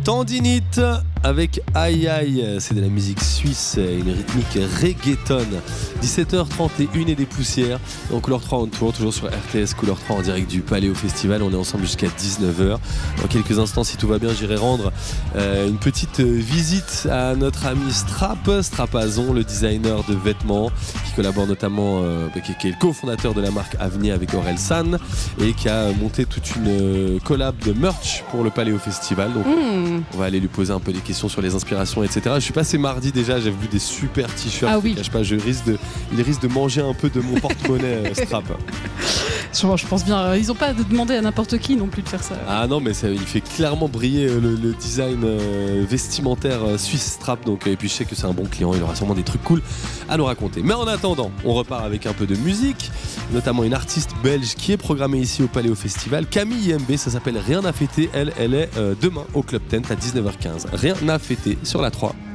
Tendinite avec Aïe Aïe, c'est de la musique suisse, une rythmique reggaeton. 17h31 et des poussières. En couleur 3 on tourne toujours sur RTS couleur 3 en direct du Paléo Festival. On est ensemble jusqu'à 19h. Dans quelques instants, si tout va bien, j'irai rendre une petite visite à notre ami Strapazon, le designer de vêtements qui collabore notamment, qui est le cofondateur de la marque Avenir avec Aurel San et qui a monté toute une collab de merch pour le Paléo Festival. Donc on va aller lui poser un peu des questions sur les inspirations, etc. Je suis passé mardi déjà, j'ai vu des super t-shirts. Ah oui. Je cache pas, il risque de manger un peu de mon porte-monnaie Strap. Je pense bien. Ils n'ont pas demandé à n'importe qui non plus de faire ça. Ah non, mais il fait clairement briller le design vestimentaire suisse Strap. Donc, et puis je sais que c'est un bon client, il aura sûrement des trucs cool à nous raconter. Mais en attendant, on repart avec un peu de musique, notamment une artiste belge qui est programmée ici au Paléo Festival, Camille IMB, ça s'appelle Rien à fêter. Elle est demain au Club Tent à 19h15. Rien à fêter sur la 3.